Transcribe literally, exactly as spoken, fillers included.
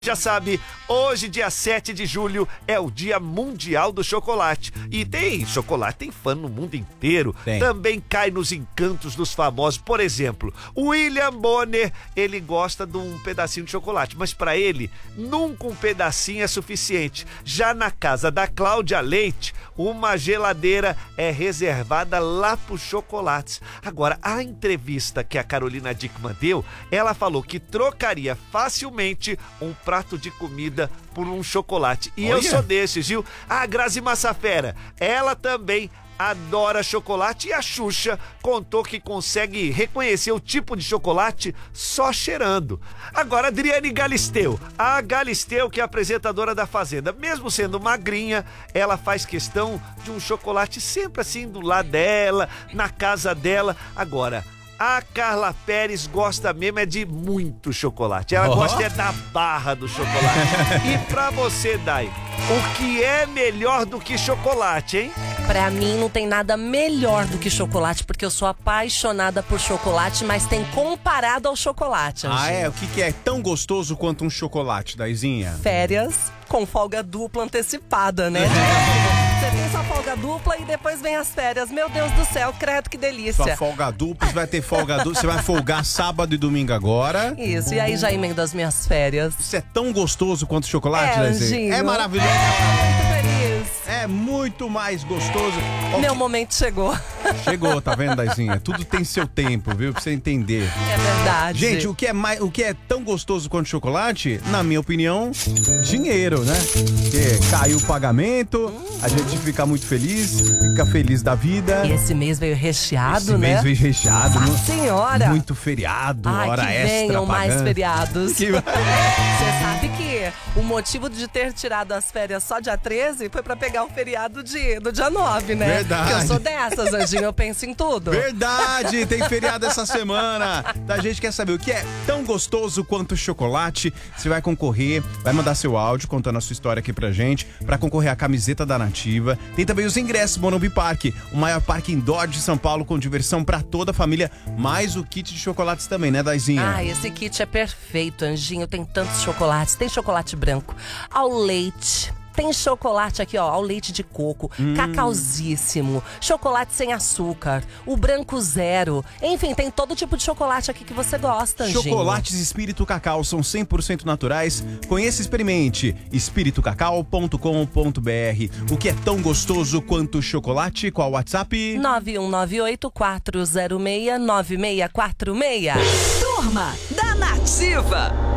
Já sabe, hoje, dia sete de julho, é o Dia Mundial do Chocolate. E tem chocolate, tem fã no mundo inteiro. Tem. Também cai nos encantos dos famosos. Por exemplo, o William Bonner, ele gosta de um pedacinho de chocolate, mas para ele, nunca um pedacinho é suficiente. Já na casa da Cláudia Leite, uma geladeira é reservada lá para os chocolates. Agora, a entrevista que a Carolina Dickmann deu, ela falou que trocaria facilmente um prato de comida por um chocolate. E Olha. eu sou desses, viu? A Grazi Massafera, ela também adora chocolate e a Xuxa contou que consegue reconhecer o tipo de chocolate só cheirando. Agora, Adriane Galisteu, a Galisteu, que é apresentadora da Fazenda, mesmo sendo magrinha, ela faz questão de um chocolate sempre assim do lado dela, na casa dela. Agora, a Carla Pérez gosta mesmo é de muito chocolate. Ela Oh. gosta é da barra do chocolate. E pra você, Dai, o que é melhor do que chocolate, hein? Pra mim não tem nada melhor do que chocolate, porque eu sou apaixonada por chocolate, mas tem comparado ao chocolate, Angie. Ah, é? O que, que é tão gostoso quanto um chocolate, Daizinha? Férias com folga dupla antecipada, né? Você tem sua folga dupla e depois vem as férias. Meu Deus do céu, credo, que delícia. Sua folga dupla, você vai ter folga dupla, você vai folgar sábado e domingo agora. Isso, e aí já emendo as minhas férias. Isso é tão gostoso quanto chocolate, É, Daizinha? Anjinho. É maravilhoso. Muito feliz. É muito mais gostoso. Ó, Meu que- momento chegou. Chegou, tá vendo, Daizinha? Tudo tem seu tempo, viu? Pra você entender. É verdade. Gente, o que é mais, o que é tão gostoso quanto chocolate, na minha opinião, dinheiro, né? Porque caiu o pagamento, a gente fica muito feliz, fica feliz da vida. E esse mês veio recheado, Esse né? mês veio recheado, Nossa mu- senhora! muito feriado, Ai, hora que extra venham mais pagando. feriados. Que- Você sabe que o motivo de ter tirado as férias só dia treze foi pra pegar o feriado de, do dia nove, né? Verdade. Porque eu sou dessas, Anjinho, eu penso em tudo. Verdade, tem feriado essa semana. A gente quer saber o que é tão gostoso quanto chocolate. Você vai concorrer, vai mandar seu áudio contando a sua história aqui pra gente, pra concorrer à camiseta da Nativa. Tem também os ingressos Morumbi Park, o maior parque indoor de São Paulo com diversão pra toda a família, mais o kit de chocolates também, né, Daizinha? Ah, esse kit é perfeito, Anjinho. Tem tantos chocolates. Tem chocolate branco, ao leite. Tem chocolate aqui, ó, ao leite de coco, Hum. cacauzíssimo, chocolate sem açúcar, o branco zero. Enfim, tem todo tipo de chocolate aqui que você gosta, Anjinho. Chocolates Espírito Cacau são cem por cento naturais. Conheça e experimente espírito cacau ponto com ponto b r. O que é tão gostoso quanto chocolate? Qual o WhatsApp? nove um nove oito, quatro zero seis, nove seis quatro seis. Turma da Nativa.